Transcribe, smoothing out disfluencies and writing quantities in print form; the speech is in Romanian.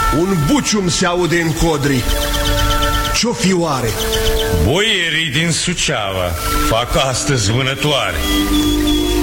Un bucium se aude în codri. Ce-o fi oare? Boierii din Suceava fac astăzi vânătoare.